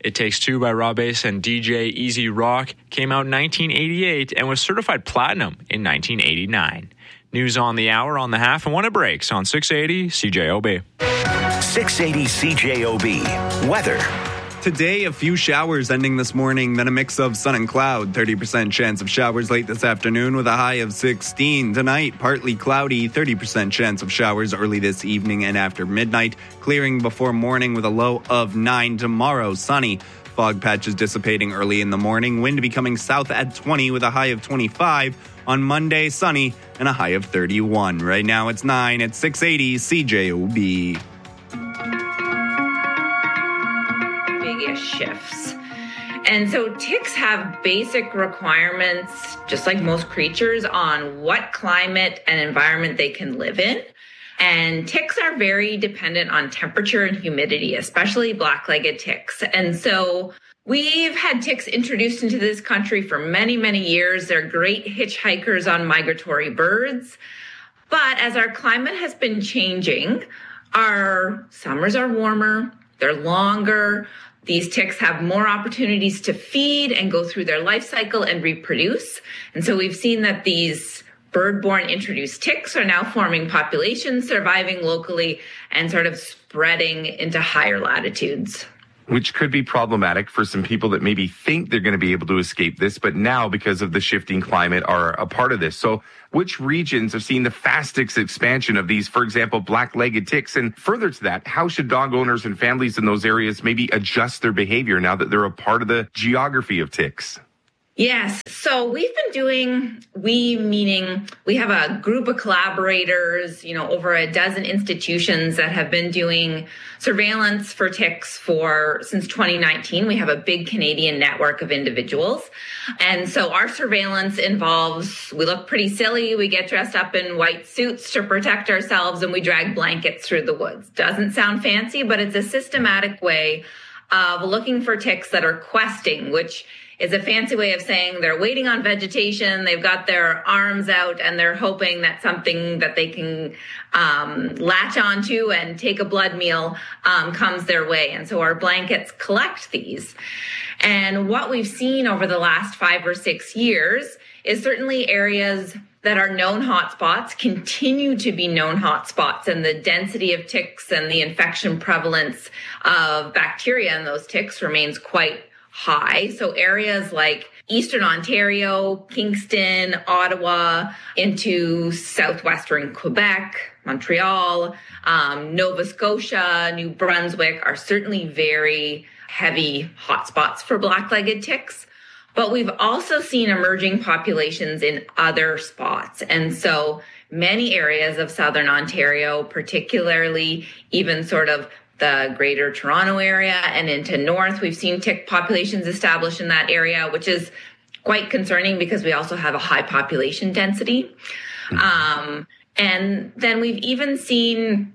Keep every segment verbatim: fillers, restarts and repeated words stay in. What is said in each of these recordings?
It Takes Two by Rob Bass and D J Easy Rock came out in nineteen eighty-eight and was certified platinum in nineteen eighty-nine. News on the hour on the half and when it breaks on six eighty C J O B. six eighty C J O B. Weather. Today, a few showers ending this morning, then a mix of sun and cloud. thirty percent chance of showers late this afternoon with a high of sixteen. Tonight, partly cloudy, thirty percent chance of showers early this evening and after midnight. Clearing before morning with a low of nine. Tomorrow, sunny. Fog patches dissipating early in the morning. Wind becoming south at twenty with a high of twenty-five. On Monday, sunny and a high of thirty-one. Right now, it's nine at six eighty C J O B. Shifts. And so ticks have basic requirements, just like most creatures, on what climate and environment they can live in. And ticks are very dependent on temperature and humidity, especially black-legged ticks. And so we've had ticks introduced into this country for many, many years. They're great hitchhikers on migratory birds. But as our climate has been changing, our summers are warmer, they're longer. These ticks have more opportunities to feed and go through their life cycle and reproduce. And so we've seen that these bird-borne introduced ticks are now forming populations, surviving locally, and sort of spreading into higher latitudes. Which could be problematic for some people that maybe think they're going to be able to escape this, but now, because of the shifting climate, are a part of this. So which regions are seeing the fastest expansion of these, for example, black-legged ticks? And further to that, how should dog owners and families in those areas maybe adjust their behavior now that they're a part of the geography of ticks? Yes. So we've been doing, we meaning we have a group of collaborators, you know, over a dozen institutions that have been doing surveillance for ticks for since twenty nineteen. We have a big Canadian network of individuals. And so our surveillance involves, we look pretty silly. We get dressed up in white suits to protect ourselves and we drag blankets through the woods. Doesn't sound fancy, but it's a systematic way of looking for ticks that are questing, which is a fancy way of saying they're waiting on vegetation, they've got their arms out, and they're hoping that something that they can um, latch onto and take a blood meal um, comes their way. And so our blankets collect these. And what we've seen over the last five or six years is certainly areas that are known hotspots continue to be known hotspots, and the density of ticks and the infection prevalence of bacteria in those ticks remains quite high. So areas like Eastern Ontario, Kingston, Ottawa, into southwestern Quebec, Montreal, um, Nova Scotia, New Brunswick are certainly very heavy hotspots for black-legged ticks. But we've also seen emerging populations in other spots. And so many areas of southern Ontario, particularly even sort of the greater Toronto area and into north, we've seen tick populations established in that area, which is quite concerning because we also have a high population density. Mm-hmm. Um, and then we've even seen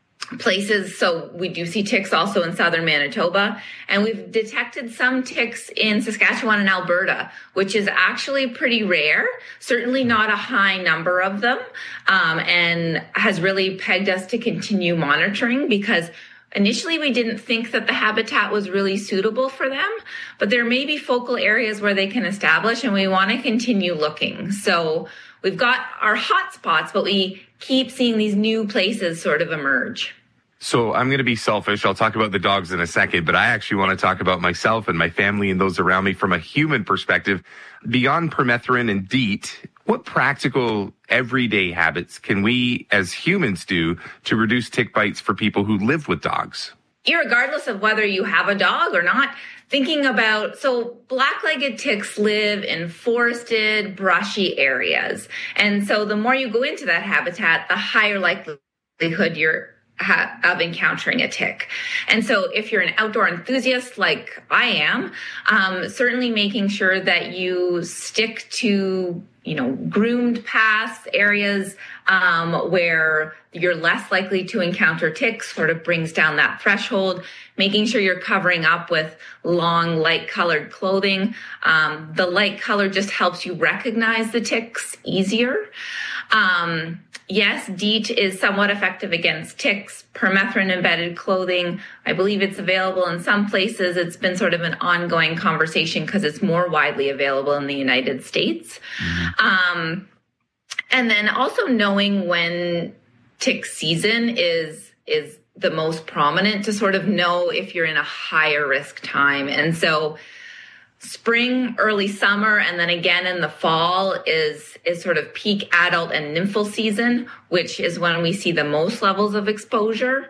places, so we do see ticks also in southern Manitoba, and we've detected some ticks in Saskatchewan and Alberta, which is actually pretty rare, certainly not a high number of them, um, and has really pegged us to continue monitoring because initially, we didn't think that the habitat was really suitable for them, but there may be focal areas where they can establish, and we want to continue looking. So we've got our hot spots, but we keep seeing these new places sort of emerge. So I'm going to be selfish. I'll talk about the dogs in a second, but I actually want to talk about myself and my family and those around me from a human perspective. Beyond permethrin and DEET, what practical everyday habits can we as humans do to reduce tick bites for people who live with dogs? Irregardless of whether you have a dog or not, thinking about, so black-legged ticks live in forested, brushy areas. And so the more you go into that habitat, the higher likelihood you're ha- of encountering a tick. And so if you're an outdoor enthusiast like I am, um, certainly making sure that you stick to, you know, groomed paths, areas um, where you're less likely to encounter ticks sort of brings down that threshold. Making sure you're covering up with long, light-colored clothing. Um, the light color just helps you recognize the ticks easier. Um, yes, DEET is somewhat effective against ticks. Permethrin-embedded clothing, I believe it's available in some places. It's been sort of an ongoing conversation because it's more widely available in the United States. Mm-hmm. Um, and then also knowing when tick season is is the most prominent to sort of know if you're in a higher risk time. And so spring, early summer, and then again in the fall is is sort of peak adult and nymphal season, which is when we see the most levels of exposure.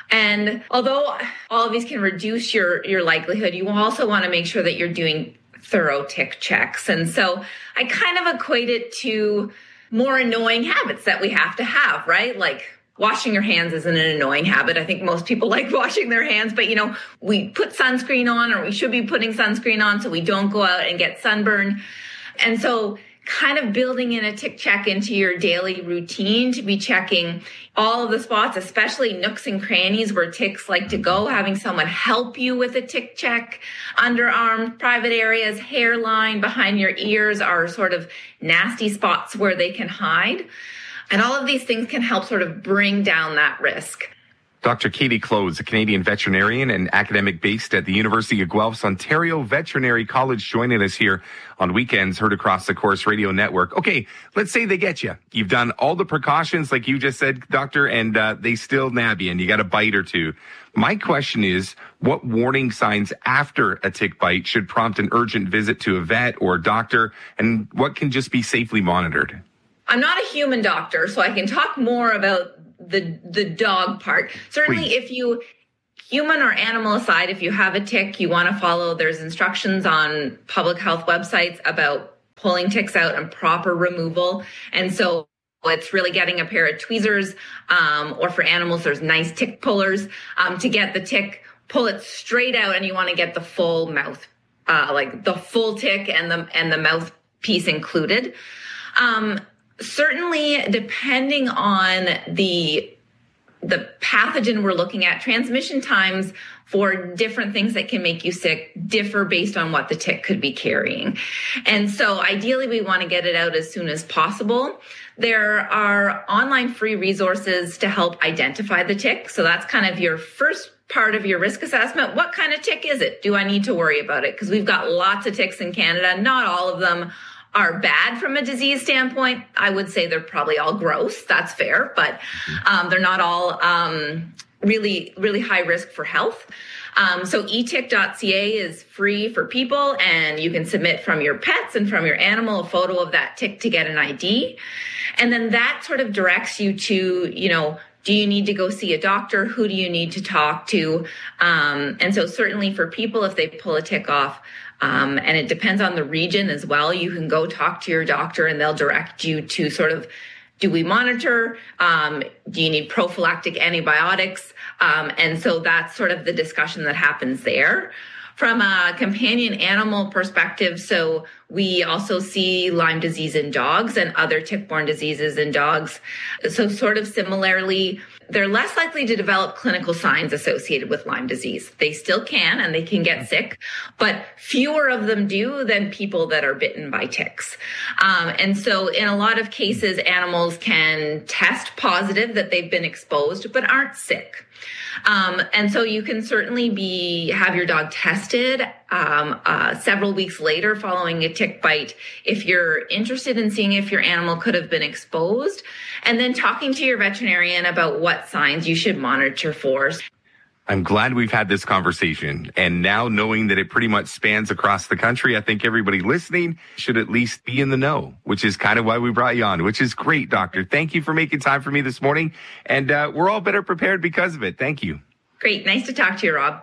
And although all of these can reduce your, your likelihood, you also want to make sure that you're doing thorough tick checks. And so I kind of equate it to more annoying habits that we have to have, right? Like washing your hands isn't an annoying habit. I think most people like washing their hands, but you know, we put sunscreen on, or we should be putting sunscreen on so we don't go out and get sunburn. And so kind of building in a tick check into your daily routine to be checking all of the spots, especially nooks and crannies where ticks like to go, having someone help you with a tick check. Underarm, private areas, hairline, behind your ears are sort of nasty spots where they can hide. And all of these things can help sort of bring down that risk. Doctor Katie Clow is a Canadian veterinarian and academic based at the University of Guelph's Ontario Veterinary College, joining us here on weekends, heard across the Corus Radio Network. Okay, let's say they get you. You've done all the precautions, like you just said, doctor, and uh, they still nab you and you got a bite or two. My question is, what warning signs after a tick bite should prompt an urgent visit to a vet or a doctor, and what can just be safely monitored? I'm not a human doctor, so I can talk more about the the dog part. Certainly, Please. If you, human or animal aside, if you have a tick, you want to follow, there's instructions on public health websites about pulling ticks out and proper removal. And so it's really getting a pair of tweezers, um, or for animals, there's nice tick pullers, um, to get the tick, pull it straight out, and you want to get the full mouth, uh, like the full tick and the, and the mouthpiece included. Um, Certainly, depending on the the pathogen we're looking at, transmission times for different things that can make you sick differ based on what the tick could be carrying. And so ideally, we want to get it out as soon as possible. There are online free resources to help identify the tick. So that's kind of your first part of your risk assessment. What kind of tick is it? Do I need to worry about it? Because we've got lots of ticks in Canada. Not all of them are bad from a disease standpoint. I would say they're probably all gross. That's fair, but um, they're not all um, really, really high risk for health. Um, so e tick dot c a is free for people, and you can submit from your pets and from your animal a photo of that tick to get an I D. And then that sort of directs you to, you know, do you need to go see a doctor? Who do you need to talk to? Um, and so certainly for people, if they pull a tick off, Um, and it depends on the region as well. You can go talk to your doctor and they'll direct you to sort of, do we monitor? Um, do you need prophylactic antibiotics? Um, and so that's sort of the discussion that happens there. From a companion animal perspective, so we also see Lyme disease in dogs and other tick-borne diseases in dogs. So sort of similarly, they're less likely to develop clinical signs associated with Lyme disease. They still can, and they can get sick, but fewer of them do than people that are bitten by ticks. Um, and so in a lot of cases, animals can test positive that they've been exposed, but aren't sick. Um, and so you can certainly be have your dog tested um, uh, several weeks later following a tick bite if you're interested in seeing if your animal could have been exposed, and then talking to your veterinarian about what signs you should monitor for. I'm glad we've had this conversation. And now knowing that it pretty much spans across the country, I think everybody listening should at least be in the know, which is kind of why we brought you on, which is great, Doctor. Thank you for making time for me this morning. And uh, we're all better prepared because of it. Thank you. Great. Nice to talk to you, Rob.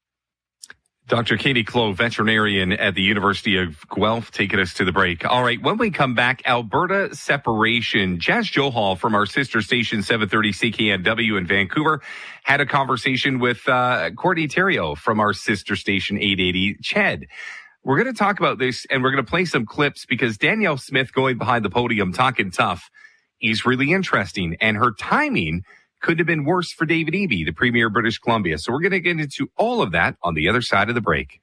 Doctor Katie Clow, veterinarian at the University of Guelph, taking us to the break. All right, when we come back, Alberta separation. Jazz Johal from our sister station, seven thirty C K N W in Vancouver, had a conversation with uh, Courtney Theriault from our sister station, eight eighty C H E D. We're going to talk about this, and we're going to play some clips because Danielle Smith going behind the podium talking tough is really interesting, and her timing could have been worse for David Eby, the Premier of British Columbia. So we're going to get into all of that on the other side of the break.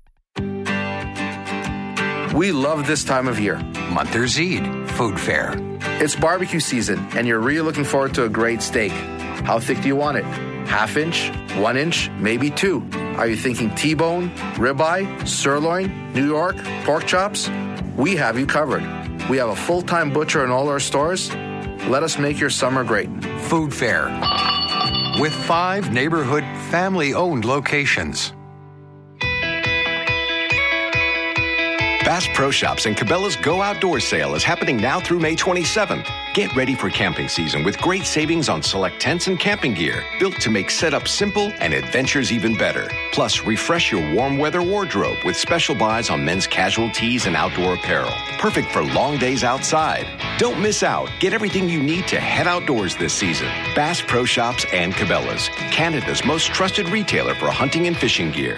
We love this time of year. Monthers'Eid Food Fair. It's barbecue season, and you're really looking forward to a great steak. How thick do you want it? Half inch, one inch, maybe two. Are you thinking T-bone, ribeye, sirloin, New York, pork chops? We have you covered. We have a full-time butcher in all our stores. Let us make your summer great. Food Fair, with five neighborhood family-owned locations. Bass Pro Shops and Cabela's Go Outdoors sale is happening now through May twenty-seventh. Get ready for camping season with great savings on select tents and camping gear, built to make setup simple and adventures even better. Plus, refresh your warm weather wardrobe with special buys on men's casual tees and outdoor apparel. Perfect for long days outside. Don't miss out. Get everything you need to head outdoors this season. Bass Pro Shops and Cabela's, Canada's most trusted retailer for hunting and fishing gear.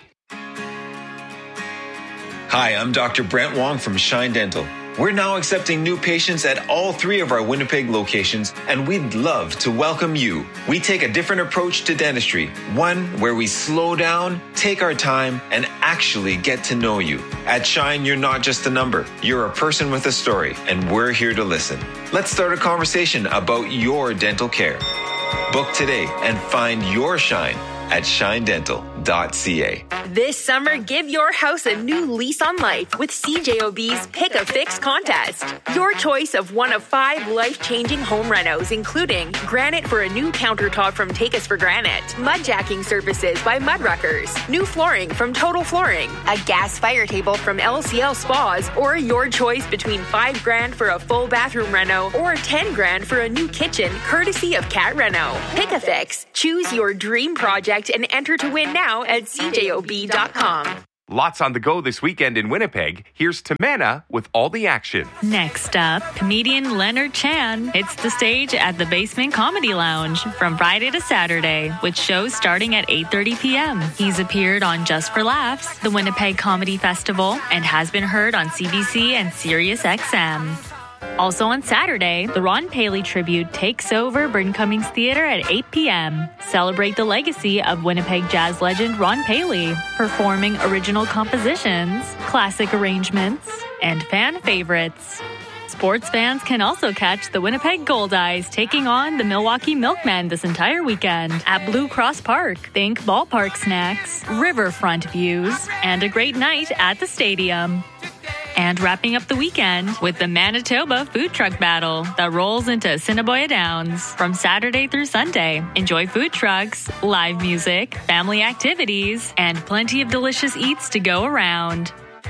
Hi, I'm Doctor Brent Wong from Shine Dental. We're now accepting new patients at all three of our Winnipeg locations, and we'd love to welcome you. We take a different approach to dentistry, one where we slow down, take our time, and actually get to know you. At Shine, you're not just a number. You're a person with a story, and we're here to listen. Let's start a conversation about your dental care. Book today and find your Shine at shine dental dot c a. This summer, give your house a new lease on life with C J O B's Pick a Fix contest. Your choice of one of five life-changing home renos, including granite for a new countertop from Take Us for Granite, mudjacking services by Mudruckers, new flooring from Total Flooring, a gas fire table from L C L Spas, or your choice between five grand for a full bathroom reno or ten grand for a new kitchen, courtesy of Cat Reno. Pick a Fix. Choose your dream project and enter to win now at c j o b dot com. Lots on the go this weekend in Winnipeg. Here's Tamana with all the action. Next up, comedian Leonard Chan hits the stage at the Basement Comedy Lounge from Friday to Saturday, with shows starting at eight thirty p.m. He's appeared on Just for Laughs, the Winnipeg Comedy Festival, and has been heard on C B C and Sirius X M. Also on Saturday, the Ron Paley tribute takes over Bryn Cummings Theatre at eight p.m. Celebrate the legacy of Winnipeg jazz legend Ron Paley, performing original compositions, classic arrangements, and fan favorites. Sports fans can also catch the Winnipeg Goldeyes taking on the Milwaukee Milkmen this entire weekend at Blue Cross Park. Think ballpark snacks, riverfront views, and a great night at the stadium. And wrapping up the weekend with the Manitoba Food Truck Battle that rolls into Assiniboia Downs from Saturday through Sunday. Enjoy food trucks, live music, family activities, and plenty of delicious eats to go around.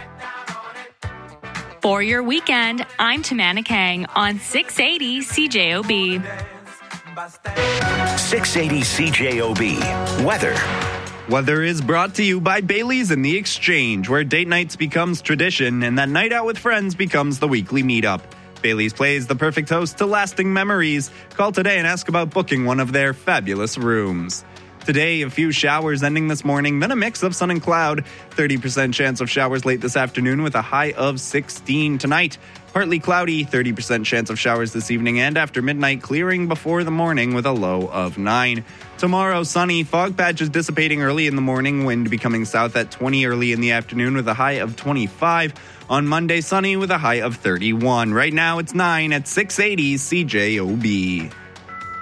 For your weekend, I'm Tamana Kang on six eighty C J O B. six eighty C J O B. Weather. Weather is brought to you by Bailey's and the Exchange, where date nights becomes tradition and that night out with friends becomes the weekly meetup. Bailey's plays the perfect host to lasting memories. Call today and ask about booking one of their fabulous rooms. Today, a few showers ending this morning, then a mix of sun and cloud. thirty percent chance of showers late this afternoon with a high of sixteen tonight. Partly cloudy, thirty percent chance of showers this evening and after midnight, clearing before the morning with a low of nine. Tomorrow, sunny, fog patches dissipating early in the morning, wind becoming south at twenty early in the afternoon with a high of twenty-five. On Monday, sunny with a high of thirty-one. Right now, it's nine at six eighty C J O B.